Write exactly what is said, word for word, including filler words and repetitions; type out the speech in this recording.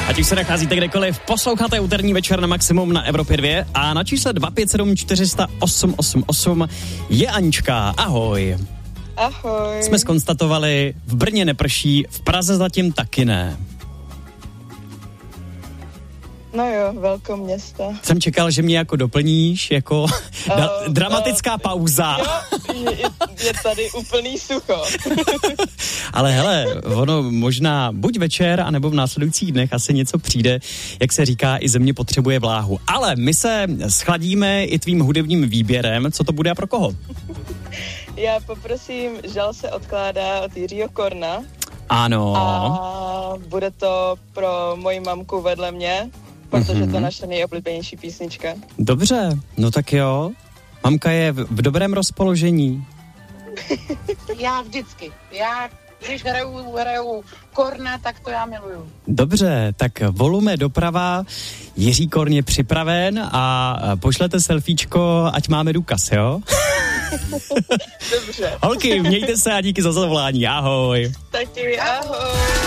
Ať už se nacházíte kdekoliv, posloucháte úterní večer na Maximum na Evropě dva a na čísle dva pět sedm čtyři nula nula osm osm osm je Anička. Ahoj. Ahoj. Jsme zkonstatovali, v Brně neprší, v Praze zatím taky ne. No jo, velkoměsto. Jsem čekal, že mě jako doplníš, jako uh, da- dramatická uh, pauza. Jo, je, je tady úplný sucho. Ale hele, ono možná buď večer, anebo v následujících dnech asi něco přijde, jak se říká, i země potřebuje vláhu. Ale my se schladíme i tvým hudebním výběrem. Co to bude a pro koho? Já poprosím, Žal se odkládá od Jiřího Korna. Ano. A bude to pro moji mamku vedle mě, protože mm-hmm. to je naše nejoblíbenější písnička. Dobře, no tak jo. Mamka je v, v dobrém rozpoložení. Já vždycky. Já, když hraju, hraju Korna, tak to já miluju. Dobře, tak volume doprava, Jiří Korn je připraven a pošlete selfiečko, ať máme důkaz, jo? Dobře. Holky, mějte se a díky za zavolání, ahoj. Taky ahoj.